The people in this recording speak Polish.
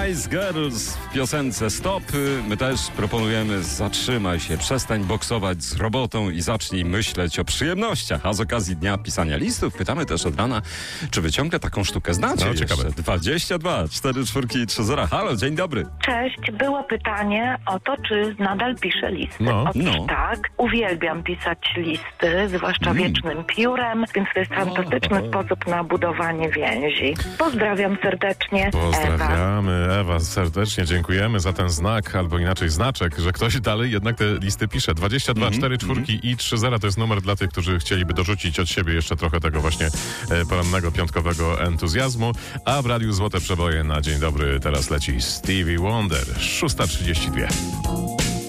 Spice Girls w piosence Stop. My też proponujemy: zatrzymaj się, przestań boksować z robotą i zacznij myśleć o przyjemnościach. A z okazji Dnia Pisania Listów pytamy też od rana, czy wy ciągle taką sztukę znacie? No, ciekawe. 22 4 4 3 0. Halo, dzień dobry. Cześć, było pytanie o to, czy nadal piszę listy. Otóż tak, uwielbiam pisać listy, zwłaszcza wiecznym piórem, więc to jest fantastyczny sposób na budowanie więzi. Pozdrawiam serdecznie. Pozdrawiamy, Ewa, serdecznie dziękujemy za ten znak, albo inaczej znaczek, że ktoś dalej jednak te listy pisze. 22 4 4 i 3 0 to jest numer dla tych, którzy chcieliby dorzucić od siebie jeszcze trochę tego właśnie porannego, piątkowego entuzjazmu. A w Radiu Złote Przeboje na dzień dobry teraz leci Stevie Wonder, 6:32.